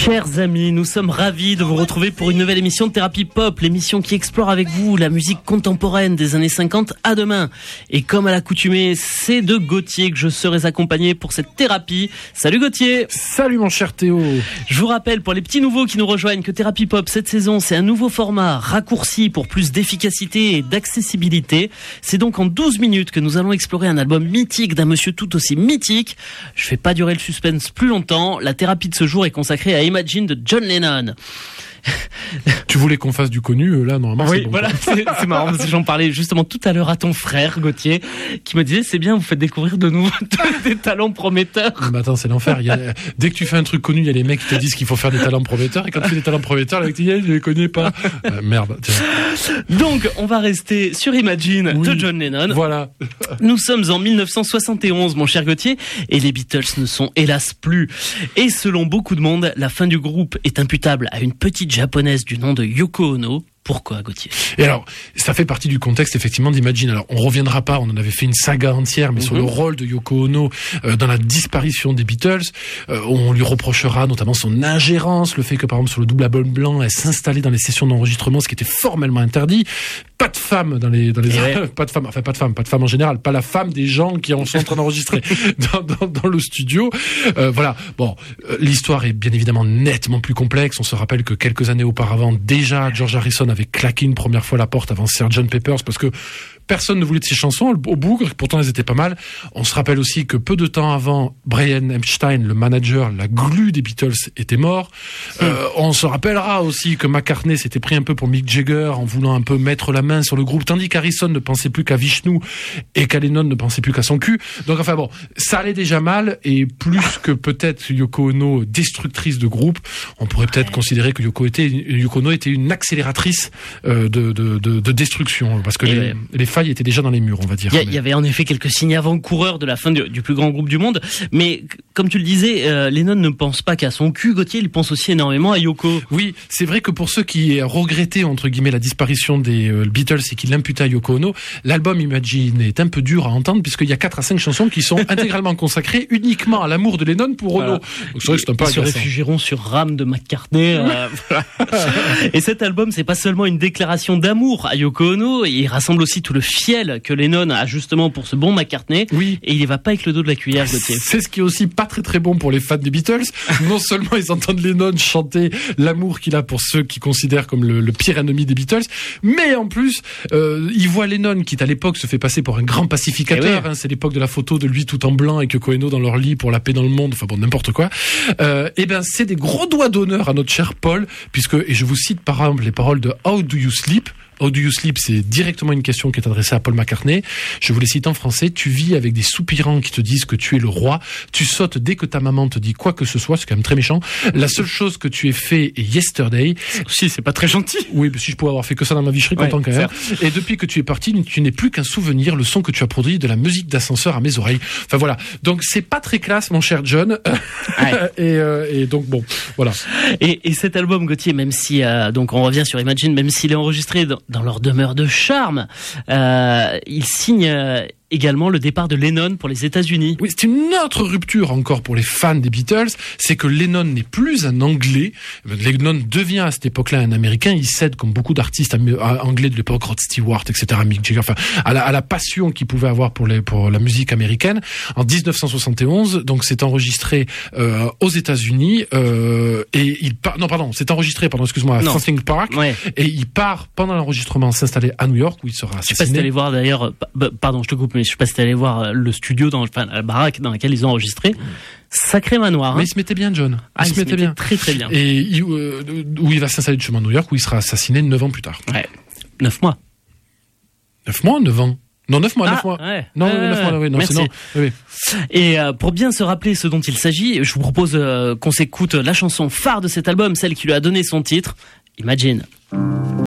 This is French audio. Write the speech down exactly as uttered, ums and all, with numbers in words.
Chers amis, nous sommes ravis de vous retrouver pour une nouvelle émission de Thérapie Pop, l'émission qui explore avec vous la musique contemporaine des années cinquante à demain. Et comme à l'accoutumée, c'est de Gauthier que je serai accompagné pour cette thérapie. Salut Gauthier. Salut mon cher Théo. Je vous rappelle pour les petits nouveaux qui nous rejoignent que Thérapie Pop cette saison, c'est un nouveau format raccourci pour plus d'efficacité et d'accessibilité. C'est donc en douze minutes que nous allons explorer un album mythique d'un monsieur tout aussi mythique. Je fais pas durer le suspense plus longtemps. La thérapie de ce jour est consacrée à Imagine de John Lennon. Tu voulais qu'on fasse du connu, là, normalement, oui, c'est bon. Voilà, c'est, c'est marrant, parce que j'en parlais justement tout à l'heure à ton frère, Gauthier, qui me disait, c'est bien, vous faites découvrir de nouveaux, des talents prometteurs. Mais attends, c'est l'enfer. Il y a, dès que tu fais un truc connu, il y a les mecs qui te disent qu'il faut faire des talents prometteurs, et quand tu fais des talents prometteurs, les mecs te disent, je les connais pas. Euh, merde, tiens. Donc, on va rester sur Imagine oui, de John Lennon. Voilà. Nous sommes en mille neuf cent soixante et onze, mon cher Gauthier, et les Beatles ne sont hélas plus. Et selon beaucoup de monde, la fin du groupe est imputable à une petite japonaise du nom de Yoko Ono. Pourquoi, Gauthier ? Et alors, ça fait partie du contexte, effectivement, d'Imagine. Alors, on reviendra pas, on en avait fait une saga entière, mais mm-hmm. sur le rôle de Yoko Ono euh, dans la disparition des Beatles. Euh, on lui reprochera notamment son ingérence, le fait que, par exemple, sur le double album blanc, elle s'installait dans les sessions d'enregistrement, ce qui était formellement interdit. Pas de femmes dans les... dans les ouais. Pas de femmes, enfin, pas de femmes, pas de femmes en général, pas la femme des gens qui sont en train d'enregistrer dans, dans, dans le studio. Euh, voilà. Bon, euh, l'histoire est bien évidemment nettement plus complexe. On se rappelle que quelques années auparavant, déjà, George Harrison avait claqué une première fois la porte avant sergeant Pepper's parce que personne ne voulait de ses chansons au bout, pourtant elles étaient pas mal. On se rappelle aussi que peu de temps avant, Brian Epstein, le manager, la glue des Beatles, était mort. Euh, on se rappellera aussi que McCartney s'était pris un peu pour Mick Jagger en voulant un peu mettre la main sur le groupe, tandis qu'Harrison ne pensait plus qu'à Vishnu et qu'Lennon ne pensait plus qu'à son cul. Donc enfin bon, ça allait déjà mal, et plus que peut-être Yoko Ono destructrice de groupe, on pourrait peut-être ouais. considérer que Yoko, était, Yoko Ono était une accélératrice euh, de, de, de, de destruction, parce que les, ouais. les failles étaient déjà dans les murs, on va dire. Il y, mais... y avait en effet quelques signes avant-coureurs de la fin du, du plus grand groupe du monde, mais comme tu le disais, euh, Lennon ne pense pas qu'à son cul, Gauthier, il pense aussi énormément à Yoko. Oui, c'est vrai que pour ceux qui regrettaient, entre guillemets, la disparition des euh, Beatles et qui l'imputaient à Yoko Ono, l'album Imagine est un peu dur à entendre, puisqu'il y a quatre à cinq chansons qui sont intégralement consacrées uniquement à l'amour de Lennon pour Ono. Voilà. Donc c'est vrai que c'est un peu Ils se réfugieront sur Ram de McCartney. Euh, et cet album, c'est pas seulement une déclaration d'amour à Yoko Ono, il rassemble aussi tout le fiel que Lennon a justement pour ce bon McCartney. Oui. Et il y va pas avec le dos de la cuillère, Gauthier. C'est ce qui est aussi pas très très bon pour les fans des Beatles. Non seulement ils entendent Lennon chanter l'amour qu'il a pour ceux qui considèrent comme le, le pire ennemi des Beatles, mais en plus, euh, ils voient Lennon qui à l'époque se fait passer pour un grand pacificateur. Oui. Hein, c'est l'époque de la photo de lui tout en blanc avec Yoko Ono dans leur lit pour la paix dans le monde. Enfin bon, n'importe quoi. Euh, et ben c'est des gros doigts d'honneur à notre cher Paul, puisque, et je vous cite par exemple les paroles de How Do You Sleep. How do you sleep, c'est directement une question qui est adressée à Paul McCartney. Je vous les cite en français. Tu vis avec des soupirants qui te disent que tu es le roi. Tu sautes dès que ta maman te dit quoi que ce soit. C'est quand même très méchant. La seule chose que tu aies fait est yesterday. Si, c'est pas très gentil. Oui, mais si je pouvais avoir fait que ça dans ma vie, je serais content ouais, quand même. Certes. Et depuis que tu es parti, tu n'es plus qu'un souvenir, le son que tu as produit de la musique d'ascenseur à mes oreilles. Enfin voilà. Donc c'est pas très classe, mon cher John. Ouais. et, euh, et donc bon, voilà. Et, et cet album, Gauthier, même si euh, donc on revient sur Imagine, même s'il est enregistré dans dans leur demeure de charme, euh, ils signent euh, également le départ de Lennon pour les États-Unis. Oui, c'est une autre rupture encore pour les fans des Beatles, c'est que Lennon n'est plus un Anglais. Lennon devient à cette époque-là un Américain. Il cède, comme beaucoup d'artistes anglais de l'époque, Rod Stewart, et cetera, Mick Jagger, enfin, à la, à la passion qu'il pouvait avoir pour, les, pour la musique américaine. En dix-neuf cent soixante et onze, donc c'est enregistré euh, aux États-Unis euh, et il part. Non, pardon, c'est enregistré, pardon, excuse-moi, à Franklin Park. Ouais. Et il part pendant l'enregistrement s'installer à New York où il sera assassiné. Je sais pas si t'allais voir d'ailleurs. Pardon, je te coupe. Mais je sais pas si t'allais voir le studio, dans enfin, la baraque dans laquelle ils ont enregistré. Sacré manoir. Hein. Mais il se mettait bien, John. Ah, il, il se mettait bien. Très très bien. Et il, euh, où il va s'installer justement à New York, où il sera assassiné neuf ans plus tard. Ouais. Neuf mois. Neuf mois, neuf ans. Non, neuf mois, ah, neuf mois. Ouais. Non, euh, neuf mois, oui, non, merci. c'est non. Oui. Et euh, pour bien se rappeler ce dont il s'agit, je vous propose euh, qu'on s'écoute la chanson phare de cet album, celle qui lui a donné son titre, Imagine.